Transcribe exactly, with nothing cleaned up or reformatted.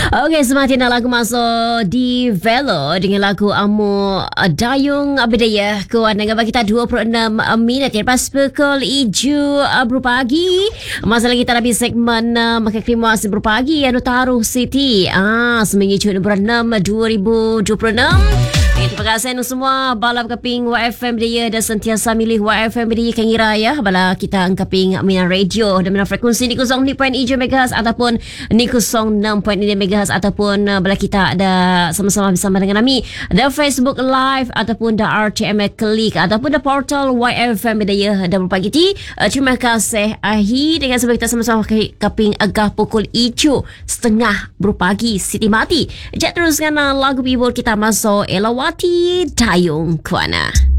Okey, semakin lagu masuk di Velo dengan lagu Amu Dayung Abidaya. Kuat dengan bagi kita dua puluh enam minit lepas pukul hijau berupa pagi. Masa lagi kita habis segmen uh, makan krimuas berupa pagi Anu Taruh City. Ah, seminggu Jun bulan enam dua ribu dua puluh enam. Terima kasih anu semua balap keping Y F M dia dan sentiasa milih Y F M dia kangira ya. Bala kita angkaping mina radio dan mina frekuensi ni kosong ni point tujuh megahertz ataupun ni kosong enam point lima megahertz ataupun uh, bala kita ada sama-sama bersama dengan kami ada Facebook Live ataupun da R T M Klik ataupun da portal Y F M dia dan berpagi ti. Uh, terima kasih ahi dengan sebab kita sama-sama kaping agak pukul hijau setengah berpagi Siti Mati. Jat teruskan uh, lagu bibur kita masuk Elawati Dayung Kuana.